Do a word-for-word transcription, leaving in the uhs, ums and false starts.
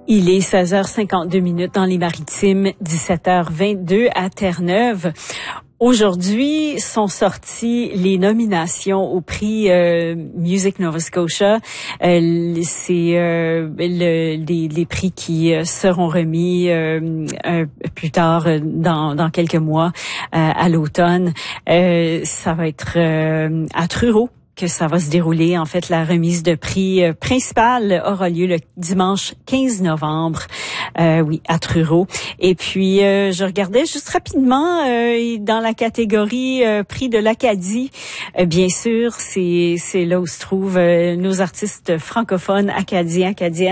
Il est seize heures cinquante-deux minutes dans les Maritimes, dix-sept heures vingt-deux à Terre-Neuve. Aujourd'hui sont sorties les nominations au prix euh, Music Nova Scotia. Euh, c'est euh, le, les, les prix qui euh, seront remis euh, euh, plus tard dans, dans quelques mois euh, à l'automne. Euh, ça va être euh, à Truro que ça va se dérouler. En fait, la remise de prix euh, principale aura lieu le dimanche quinze novembre, euh, oui, à Truro. Et puis, euh, je regardais juste rapidement euh, dans la catégorie euh, prix de l'Acadie. Euh, bien sûr, c'est c'est là où se trouvent euh, nos artistes francophones acadiens, acadiennes.